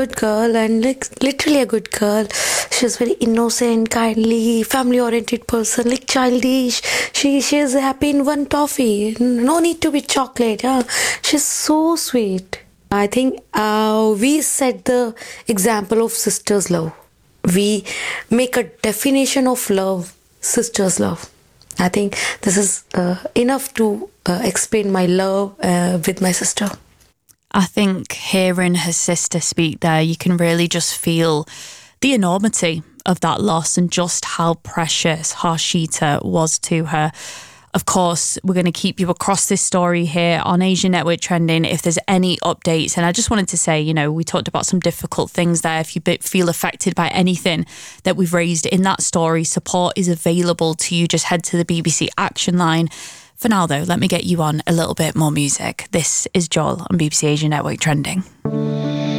good girl, and like literally a good girl. She was very innocent, kindly, family-oriented person, like childish. She is happy in one toffee. No need to be chocolate. Yeah, she's so sweet. I think we set the example of sisters' love. We make a definition of love, sisters' love. I think this is enough to explain my love with my sister. I think hearing her sister speak there, you can really just feel the enormity of that loss and just how precious Harshita was to her. Of course, we're going to keep you across this story here on Asia Network Trending if there's any updates. And I just wanted to say, you know, we talked about some difficult things there. If you feel affected by anything that we've raised in that story, support is available to you. Just head to the BBC Action Line. For now, though, let me get you on a little bit more music. This is Joel on BBC Asia Network Trending.